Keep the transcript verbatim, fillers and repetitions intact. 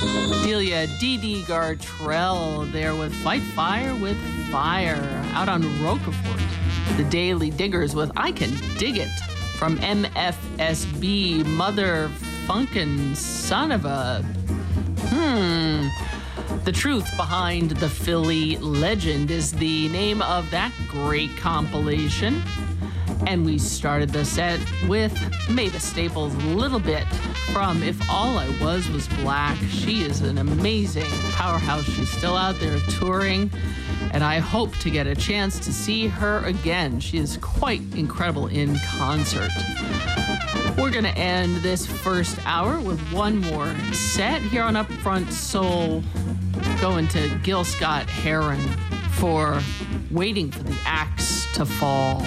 Delia Dee Dee Gartrell there with Fight Fire with Fire out on Roquefort. The Daily Diggers with I Can Dig It from M F S B, Mother Funkin' Son of a... Hmm... The Truth Behind the Philly Legend is the name of that great compilation. And we started the set with Mavis Staples' Little Bit from If All I Was Was Black. She is an amazing powerhouse. She's still out there touring, and I hope to get a chance to see her again. She is quite incredible in concert. We're going to end this first hour with one more set here on Upfront Soul, going to Gil Scott-Heron for Waiting for the Axe to Fall.